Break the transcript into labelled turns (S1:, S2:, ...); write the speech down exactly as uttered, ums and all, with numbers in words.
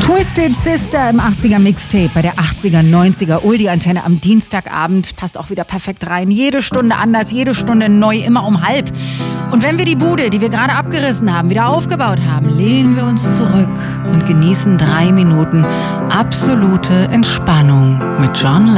S1: Twisted Sister im achtziger Mixtape bei der achtziger neunziger Oldie-Antenne am Dienstagabend. Passt auch wieder perfekt rein. Jede Stunde anders, jede Stunde neu, immer um halb. Und wenn wir die Bude, die wir gerade abgerissen haben, wieder aufgebaut haben, lehnen wir uns zurück und genießen drei Minuten absolute Entspannung mit John